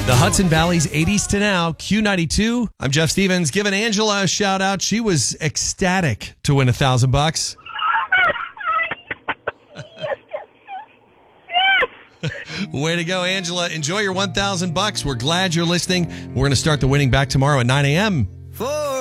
The Hudson Valley's 80s to now, Q92. I'm Jeff Stevens, giving Angela a shout out. She was ecstatic to win $1,000. Way to go, Angela. Enjoy your $1,000. We're glad you're listening. We're going to start the winning back tomorrow at 9 a.m.